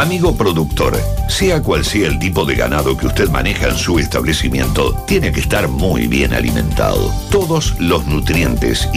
Amigo productor, sea cual sea el tipo de ganado que usted maneja en su establecimiento, tiene que estar muy bien alimentado. Todos los nutrientes